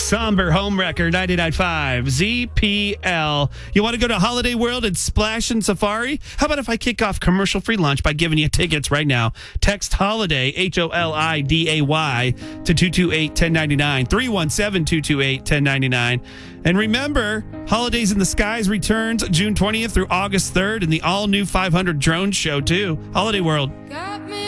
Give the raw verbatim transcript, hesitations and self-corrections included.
Somber home wrecker ninety-nine point five Z P L. You want to go to Holiday World and Splash and Safari? How about if I kick off commercial-free lunch by giving you tickets right now? Text HOLIDAY, H O L I D A Y, to two two eight, one zero nine nine, three one seven, two two eight, one zero nine nine. And remember, Holidays in the Skies returns June twentieth through August third, and the all-new five hundred Drone Show, too. Holiday World.